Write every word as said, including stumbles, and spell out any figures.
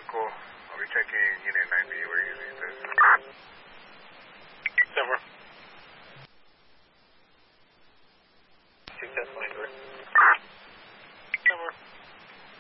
vehicle. I'll be checking Unit nine B where you're using this. Denver. Two ten twenty-three.